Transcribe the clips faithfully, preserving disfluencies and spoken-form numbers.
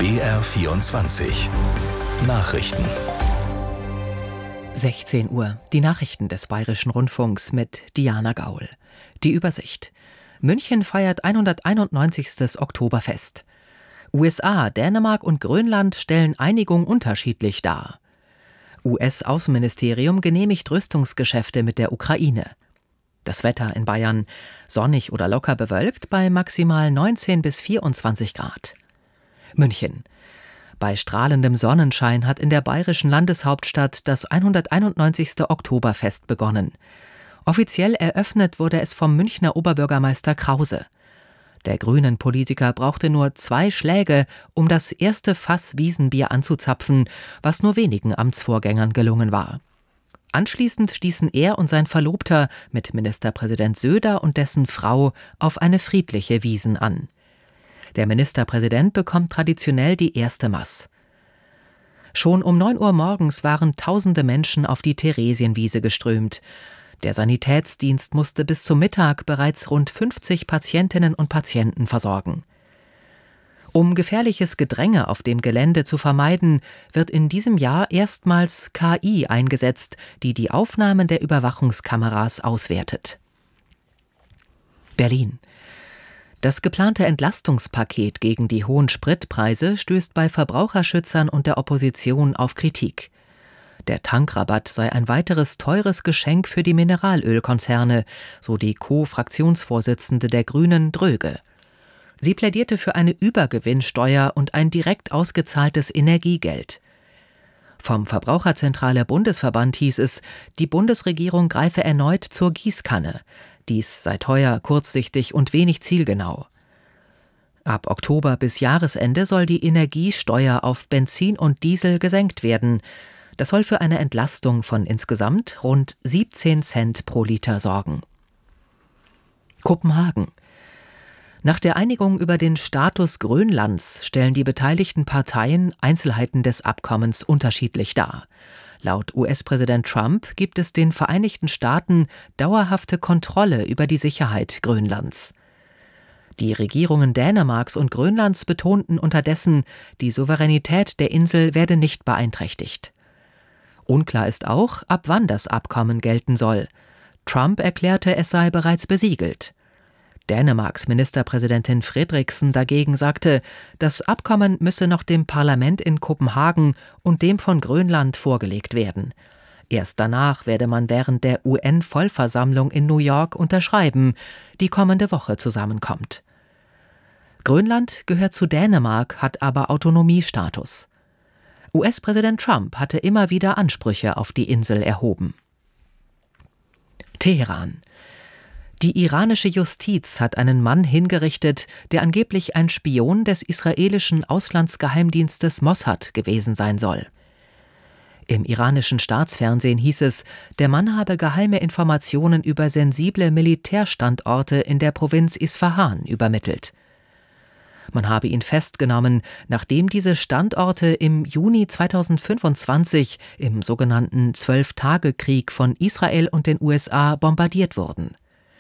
B R vierundzwanzig Nachrichten. sechzehn Uhr. Die Nachrichten des Bayerischen Rundfunks mit Diana Gaul. Die Übersicht. München feiert hunderteinundneunzigstes Oktoberfest. U S A, Dänemark und Grönland stellen Einigung unterschiedlich dar. U S-Außenministerium genehmigt Rüstungsgeschäfte mit der Ukraine. Das Wetter in Bayern: sonnig oder locker bewölkt bei maximal neunzehn bis vierundzwanzig Grad. München. Bei strahlendem Sonnenschein hat in der bayerischen Landeshauptstadt das hunderteinundneunzigste Oktoberfest begonnen. Offiziell eröffnet wurde es vom Münchner Oberbürgermeister Krause. Der grünen Politiker brauchte nur zwei Schläge, um das erste Fass Wiesenbier anzuzapfen, was nur wenigen Amtsvorgängern gelungen war. Anschließend stießen er und sein Verlobter mit Ministerpräsident Söder und dessen Frau auf eine friedliche Wiesn an. Der Ministerpräsident bekommt traditionell die erste Maß. Schon um neun Uhr morgens waren tausende Menschen auf die Theresienwiese geströmt. Der Sanitätsdienst musste bis zum Mittag bereits rund fünfzig Patientinnen und Patienten versorgen. Um gefährliches Gedränge auf dem Gelände zu vermeiden, wird in diesem Jahr erstmals K I eingesetzt, die die Aufnahmen der Überwachungskameras auswertet. Berlin. Das geplante Entlastungspaket gegen die hohen Spritpreise stößt bei Verbraucherschützern und der Opposition auf Kritik. Der Tankrabatt sei ein weiteres teures Geschenk für die Mineralölkonzerne, so die Co-Fraktionsvorsitzende der Grünen, Dröge. Sie plädierte für eine Übergewinnsteuer und ein direkt ausgezahltes Energiegeld. Vom Verbraucherzentrale Bundesverband hieß es, die Bundesregierung greife erneut zur Gießkanne. Dies sei teuer, kurzsichtig und wenig zielgenau. Ab Oktober bis Jahresende soll die Energiesteuer auf Benzin und Diesel gesenkt werden. Das soll für eine Entlastung von insgesamt rund siebzehn Cent pro Liter sorgen. Kopenhagen. Nach der Einigung über den Status Grönlands stellen die beteiligten Parteien Einzelheiten des Abkommens unterschiedlich dar. Laut U S-Präsident Trump gibt es den Vereinigten Staaten dauerhafte Kontrolle über die Sicherheit Grönlands. Die Regierungen Dänemarks und Grönlands betonten unterdessen, die Souveränität der Insel werde nicht beeinträchtigt. Unklar ist auch, ab wann das Abkommen gelten soll. Trump erklärte, es sei bereits besiegelt. Dänemarks Ministerpräsidentin Frederiksen dagegen sagte, das Abkommen müsse noch dem Parlament in Kopenhagen und dem von Grönland vorgelegt werden. Erst danach werde man während der U N-Vollversammlung in New York unterschreiben, die kommende Woche zusammenkommt. Grönland gehört zu Dänemark, hat aber Autonomiestatus. U S-Präsident Trump hatte immer wieder Ansprüche auf die Insel erhoben. Teheran. Die iranische Justiz hat einen Mann hingerichtet, der angeblich ein Spion des israelischen Auslandsgeheimdienstes Mossad gewesen sein soll. Im iranischen Staatsfernsehen hieß es, der Mann habe geheime Informationen über sensible Militärstandorte in der Provinz Isfahan übermittelt. Man habe ihn festgenommen, nachdem diese Standorte im Juni zweitausendfünfundzwanzig im sogenannten Zwölf-Tage-Krieg von Israel und den U S A bombardiert wurden.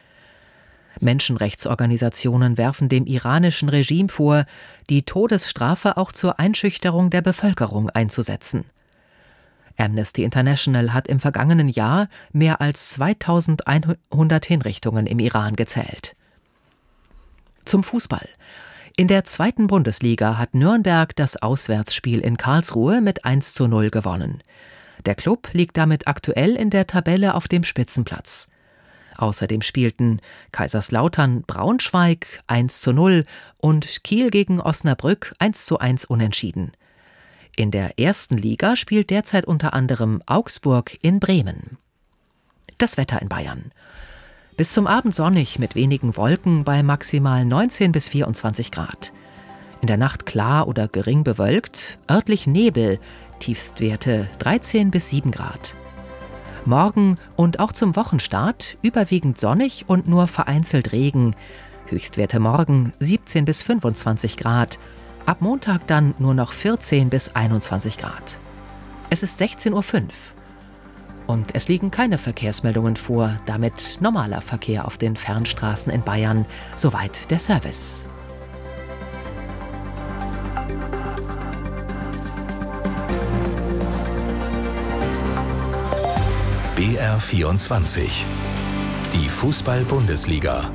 Menschenrechtsorganisationen werfen dem iranischen Regime vor, die Todesstrafe auch zur Einschüchterung der Bevölkerung einzusetzen. Amnesty International hat im vergangenen Jahr mehr als zweitausendeinhundert Hinrichtungen im Iran gezählt. Zum Fußball. In der zweiten Bundesliga hat Nürnberg das Auswärtsspiel in Karlsruhe mit eins zu null gewonnen. Der Klub liegt damit aktuell in der Tabelle auf dem Spitzenplatz. Außerdem spielten Kaiserslautern Braunschweig eins zu null und Kiel gegen Osnabrück eins zu eins unentschieden. In der ersten Liga spielt derzeit unter anderem Augsburg in Bremen. Das Wetter in Bayern. Bis zum Abend sonnig mit wenigen Wolken bei maximal neunzehn bis vierundzwanzig Grad. In der Nacht klar oder gering bewölkt, örtlich Nebel, Tiefstwerte dreizehn bis sieben Grad. Morgen und auch zum Wochenstart überwiegend sonnig und nur vereinzelt Regen. Höchstwerte morgen siebzehn bis fünfundzwanzig Grad. Ab Montag dann nur noch vierzehn bis einundzwanzig Grad. Es ist sechzehn Uhr fünf. Und es liegen keine Verkehrsmeldungen vor, damit normaler Verkehr auf den Fernstraßen in Bayern. Soweit der Service. B R vierundzwanzig. Die Fußball-Bundesliga.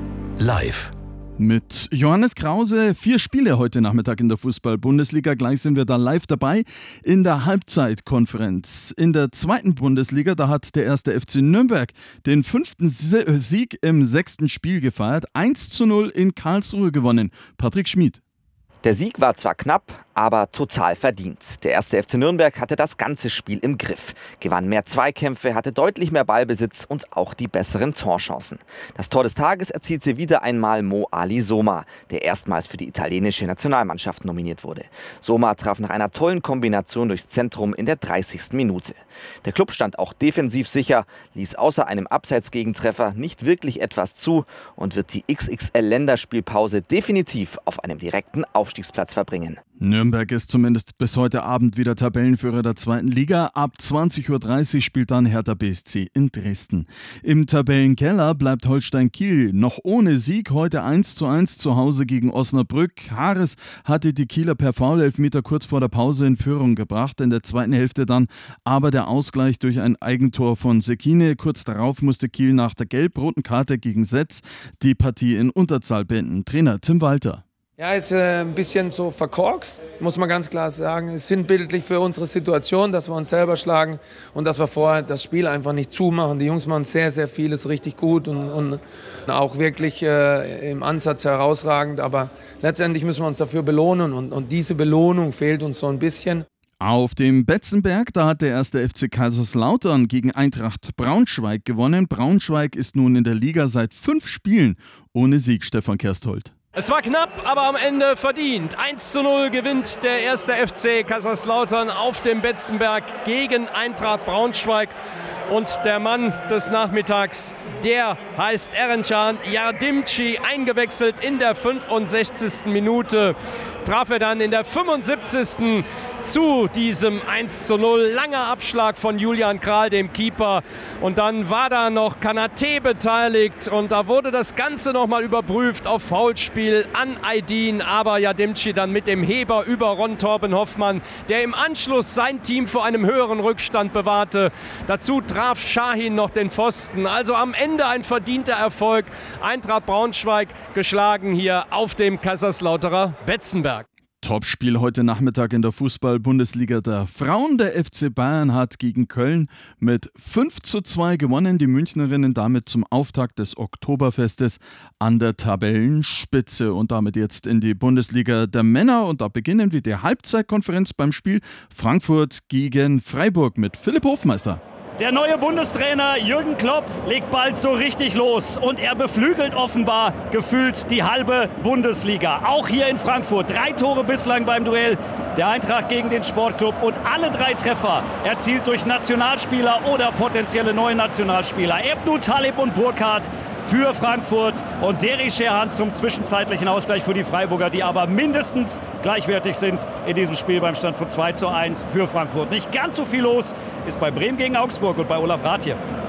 Live. Mit Johannes Krause, vier Spiele heute Nachmittag in der Fußball-Bundesliga. Gleich sind wir da live dabei in der Halbzeitkonferenz. In der zweiten Bundesliga, da hat der erste F C Nürnberg den fünften Sieg im sechsten Spiel gefeiert. eins zu null in Karlsruhe gewonnen. Patrick Schmid. Der Sieg war zwar knapp, aber total verdient. Der erste F C Nürnberg hatte das ganze Spiel im Griff, gewann mehr Zweikämpfe, hatte deutlich mehr Ballbesitz und auch die besseren Torchancen. Das Tor des Tages erzielte wieder einmal Mo Ali Soma, der erstmals für die italienische Nationalmannschaft nominiert wurde. Soma traf nach einer tollen Kombination durchs Zentrum in der dreißigsten Minute. Der Klub stand auch defensiv sicher, ließ außer einem Abseitsgegentreffer nicht wirklich etwas zu und wird die X X L-Länderspielpause definitiv auf einem direkten Aufstiegsplatz verbringen. Nürnberg ist zumindest bis heute Abend wieder Tabellenführer der zweiten Liga. Ab zwanzig Uhr dreißig spielt dann Hertha B S C in Dresden. Im Tabellenkeller bleibt Holstein Kiel noch ohne Sieg. Heute eins zu eins zu Hause gegen Osnabrück. Hares hatte die Kieler per Foul-Elfmeter kurz vor der Pause in Führung gebracht. In der zweiten Hälfte dann aber der Ausgleich durch ein Eigentor von Sekine. Kurz darauf musste Kiel nach der gelb-roten Karte gegen Setz die Partie in Unterzahl beenden. Trainer Tim Walter. Ja, ist äh, ein bisschen so verkorkst, muss man ganz klar sagen. Es ist sinnbildlich für unsere Situation, dass wir uns selber schlagen und dass wir vorher das Spiel einfach nicht zumachen. Die Jungs machen sehr, sehr vieles richtig gut und, und auch wirklich äh, im Ansatz herausragend. Aber letztendlich müssen wir uns dafür belohnen und, und diese Belohnung fehlt uns so ein bisschen. Auf dem Betzenberg, da hat der erste F C Kaiserslautern gegen Eintracht Braunschweig gewonnen. Braunschweig ist nun in der Liga seit fünf Spielen ohne Sieg. Stefan Kersthold. Es war knapp, aber am Ende verdient. eins zu null gewinnt der erste F C Kaiserslautern auf dem Betzenberg gegen Eintracht Braunschweig. Und der Mann des Nachmittags, der heißt Erencan Yardimci, eingewechselt in der fünfundsechzigsten Minute. Traf er dann in der fünfundsiebzigsten zu diesem eins zu null. Langer Abschlag von Julian Kral, dem Keeper. Und dann war da noch Kanate beteiligt. Und da wurde das Ganze nochmal überprüft auf Foulspiel an Aydin. Aber Yardimci dann mit dem Heber über Ron Torben Hoffmann, der im Anschluss sein Team vor einem höheren Rückstand bewahrte. Dazu traf Shahin noch den Pfosten. Also am Ende ein verdienter Erfolg. Eintracht Braunschweig geschlagen hier auf dem Kaiserslauterer Betzenberg. Topspiel heute Nachmittag in der Fußball-Bundesliga der Frauen. Der F C Bayern hat gegen Köln mit fünf zu zwei gewonnen. Die Münchnerinnen damit zum Auftakt des Oktoberfestes an der Tabellenspitze und damit jetzt in die Bundesliga der Männer. Und da beginnen wir die Halbzeitkonferenz beim Spiel Frankfurt gegen Freiburg mit Philipp Hofmeister. Der neue Bundestrainer Jürgen Klopp legt bald so richtig los und er beflügelt offenbar gefühlt die halbe Bundesliga. Auch hier in Frankfurt. Drei Tore bislang beim Duell der Eintracht gegen den Sportclub und alle drei Treffer erzielt durch Nationalspieler oder potenzielle neue Nationalspieler. Ebnu, Talib und Burkhardt für Frankfurt und Derry Scherhan zum zwischenzeitlichen Ausgleich für die Freiburger, die aber mindestens gleichwertig sind in diesem Spiel beim Stand von zwei zu eins für Frankfurt. Nicht ganz so viel los ist bei Bremen gegen Augsburg und bei Olaf Rath hier.